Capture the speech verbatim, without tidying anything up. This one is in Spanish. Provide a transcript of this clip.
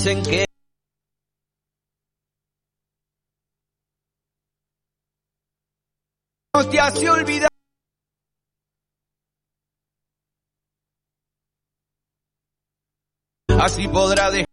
dicen que no te hace olvidar. Así podrá dejar